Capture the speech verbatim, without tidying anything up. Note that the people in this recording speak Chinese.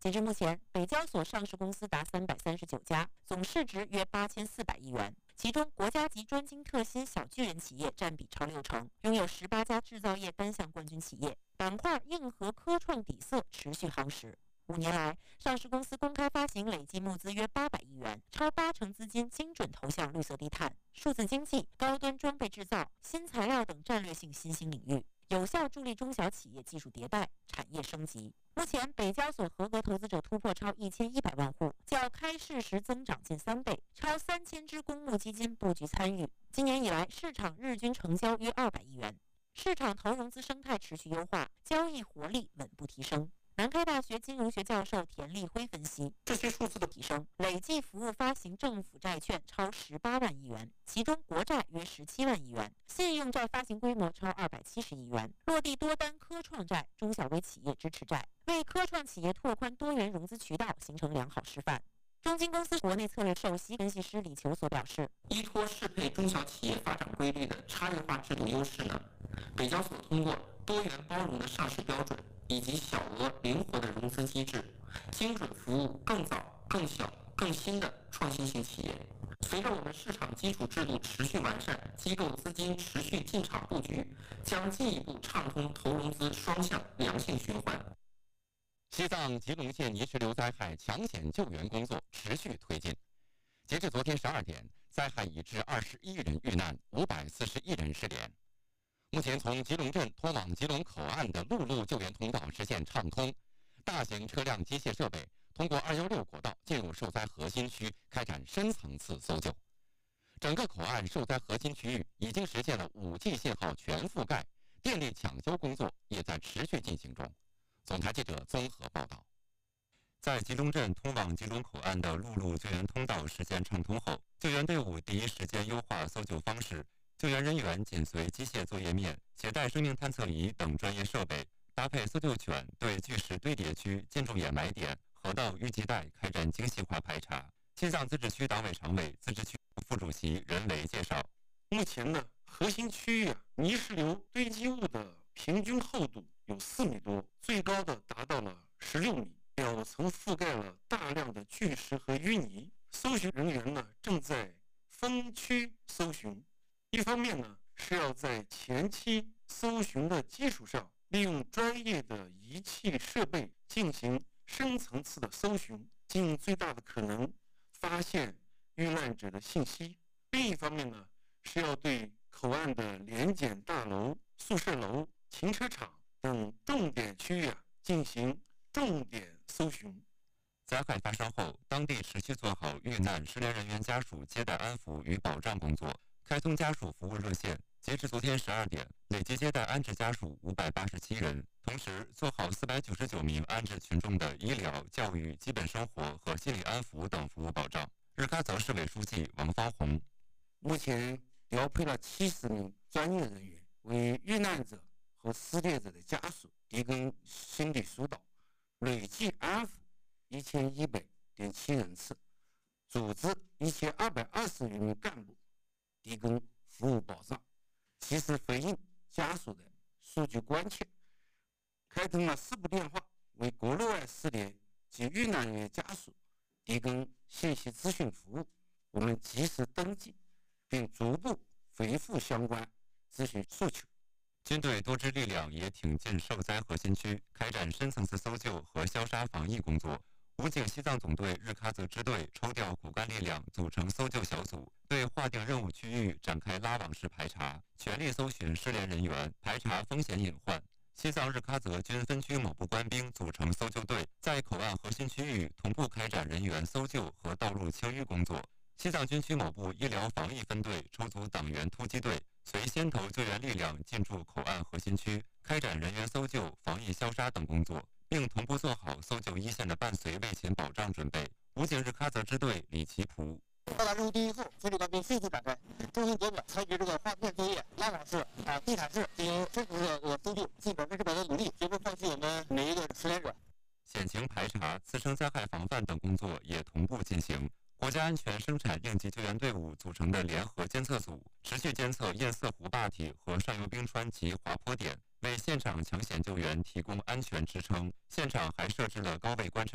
截至目前，北交所上市公司达三百三十九家，总市值约八千四百亿元。其中，国家级专精特新小巨人企业占比超六成，拥有十八家制造业单项冠军企业。板块硬核科创底色持续夯实。五年来，上市公司公开发行累计募资约八百亿元，超八成资金精准投向绿色低碳、数字经济、高端装备制造、新材料等战略性新兴领域，有效助力中小企业技术迭代、产业升级。目前，北交所合格投资者突破超一千一百万户，较开市时增长近三倍，超三千只公募基金布局参与。今年以来，市场日均成交约二百亿元，市场投融资生态持续优化，交易活力稳步提升。南开大学金融学教授田立辉分析，这些数字的提升，累计服务发行政府债券超十八万亿元，其中国债约十七万亿元，信用债发行规模超二百七十亿元，落地多单科创债、中小微企业支持债，为科创企业拓宽多元融资渠道形成良好示范。中金公司国内策略首席分析师李求所表示， 依托适配中小企业发展规律的差异化制度优势呢，北交所通过多元包容的上市标准以及小额灵活的融资机制，精准服务更早、更小、更新的创新型企业。随着我们市场基础制度持续完善，机构资金持续进场布局，将进一步畅通投融资双向良性循环。 西藏吉隆县泥石流灾害抢险救援工作持续推进。截至昨天十二点，灾害已致二十一人遇难，五百四十一人失联。目前，从吉隆镇通往吉隆口岸的陆路救援通道实现畅通，大型车辆、机械设备通过二一六国道进入受灾核心区，开展深层次搜救。整个口岸受灾核心区域已经实现了 五 G 信号全覆盖，电力抢修工作也在持续进行中。总台记者综合报道。 在吉隆镇通往吉隆口岸的陆路救援通道实现畅通后，救援队伍第一时间优化搜救方式，救援人员紧随机械作业面，携带生命探测仪等专业设备，搭配搜救犬对巨石堆叠区、建筑掩埋点、河道淤积带开展精细化排查。西藏自治区党委常委、自治区副主席任伟介绍， 目前呢，核心区域啊，泥石流堆积物的平均厚度有四米多，最高的达到了十六米，表层覆盖了大量的巨石和淤泥。搜寻人员呢，正在分区搜寻，一方面呢，是要在前期搜寻的基础上，利用专业的仪器设备进行深层次的搜寻，尽最大的可能发现遇难者的信息。另一方面呢，是要对口岸的联检大楼、宿舍楼、停车场等重点区域啊进行重点搜寻。 灾害发生后，当地持续做好遇难失联人员家属接待安抚与保障工作，开通家属服务热线。截至昨天十二点，累计接待安置家属五百八十七人，同时做好四百九十九名安置群众的医疗、教育、基本生活和心理安抚等服务保障。日喀则市委书记王方红， 目前调配了七十名专业人员，为遇难者和失联者的家属提供心理疏导，累计安抚一千一百点七人次，组织一千二百二十余名干部提供服务保障，及时回应家属的数据关切，开通了四部电话，为国内外失联及遇难人员家属提供信息咨询服务。我们及时登记，并逐步回复相关咨询诉求。 军队多支力量也挺进受灾核心区，开展深层次搜救和消杀防疫工作。武警西藏总队日喀则支队抽调骨干力量，组成搜救小组，对划定任务区域展开拉网式排查，全力搜寻失联人员，排查风险隐患。西藏日喀则军分区某部官兵组成搜救队，在口岸核心区域同步开展人员搜救和道路清淤工作。西藏军区某部医疗防疫分队抽组党员突击队，随先头救援力量进驻口岸核心区，开展人员搜救、防疫消杀等工作，并同步做好搜救一线的伴随卫勤保障准备。武警日喀则支队李奇普。 到达目的地以后，军队官兵迅速展开中型结果，采取这个划片作业、拉网式、啊地毯式进行深层的呃搜救，尽百分之百的努力，绝不放弃我们每一个失联者。 险情排查、次生灾害防范等工作也同步进行。国家安全生产应急救援队伍组成的联合监测组，持续监测堰塞湖坝体和上游冰川及滑坡点，为现场抢险救援提供安全支撑。现场还设置了高位观察